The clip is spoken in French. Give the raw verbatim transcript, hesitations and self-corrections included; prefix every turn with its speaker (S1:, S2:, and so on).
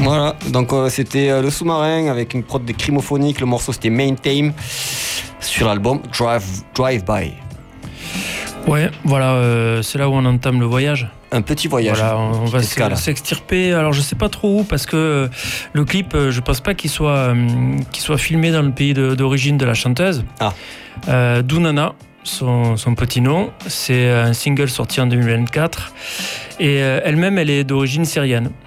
S1: Voilà, donc euh, c'était euh, Le Sous-Marin avec une prod de Crimophonique. Le morceau c'était Main Theme sur l'album Drive, Drive By.
S2: Ouais, voilà, euh, c'est là où on entame le voyage.
S1: Un petit voyage.
S2: Voilà, on va
S1: escale.
S2: s'extirper. Alors je sais pas trop où parce que euh, le clip, euh, je pense pas qu'il soit, euh, qu'il soit filmé dans le pays de, d'origine de la chanteuse.
S1: Ah.
S2: Euh, Dounana, son, son petit nom, c'est un single sorti en deux mille vingt-quatre et euh, elle-même elle est d'origine syrienne.